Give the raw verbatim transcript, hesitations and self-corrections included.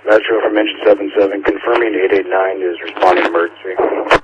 Metro from engine seven seven, confirming eight eight nine is responding emergency.